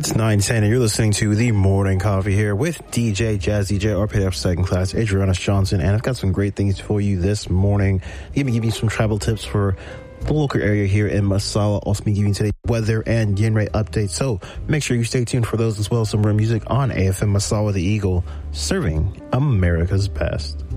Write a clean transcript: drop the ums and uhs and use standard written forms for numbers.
It's 9:10 and you're listening to The Morning Coffee here with DJ Jazzy J, our paid up second class, Adriana Johnson, and I've got some great things for you this morning. I'm going to give you some travel tips for the local area here in Massawa. Also be giving today weather and yen rate updates, so make sure you stay tuned for those as well. Some more music on AFM Massawa, the Eagle, serving America's best.